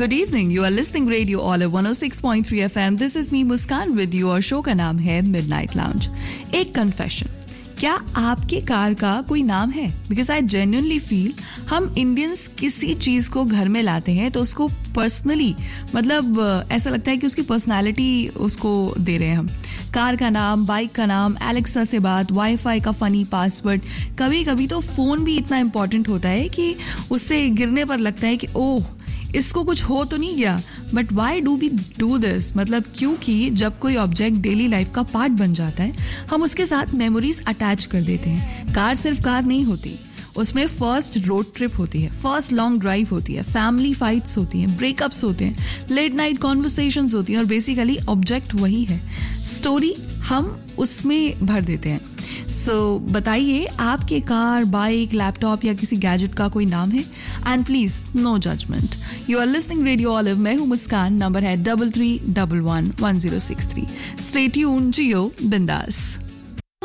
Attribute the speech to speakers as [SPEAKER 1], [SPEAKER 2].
[SPEAKER 1] Good evening. You are listening Radio Olive 106.3 FM. This is me Muskan with you और show का नाम है Midnight Lounge. एक confession, क्या आपके कार का कोई नाम है? Because I genuinely feel हम इंडियंस किसी चीज को घर में लाते हैं तो उसको पर्सनली मतलब ऐसा लगता है कि उसकी पर्सनालिटी उसको दे रहे हैं हम. कार का नाम, बाइक का नाम, एलेक्सा से बात, वाईफाई का फनी पासवर्ड, कभी कभी तो फोन भी इतना इंपॉर्टेंट होता है कि उससे गिरने पर लगता है कि ओह इसको कुछ हो तो नहीं गया. But why do we do this? मतलब क्योंकि जब कोई ऑब्जेक्ट डेली लाइफ का पार्ट बन जाता है हम उसके साथ मेमोरीज अटैच कर देते हैं. कार सिर्फ कार नहीं होती, उसमें फर्स्ट रोड ट्रिप होती है, फर्स्ट लॉन्ग ड्राइव होती है, फैमिली फाइट्स होती हैं, ब्रेकअप्स होते हैं, लेट नाइट कॉन्वर्सेशंस होती हैं और बेसिकली ऑब्जेक्ट वही है, स्टोरी हम उसमें भर देते हैं. सो बताइए आपके कार, बाइक, लैपटॉप या किसी गैजेट का कोई नाम है? And please no judgement. You are listening radio olive. मैं हूं मुस्कान. नंबर है 33111063. स्टे ट्यून्ड, जियो बिंदास.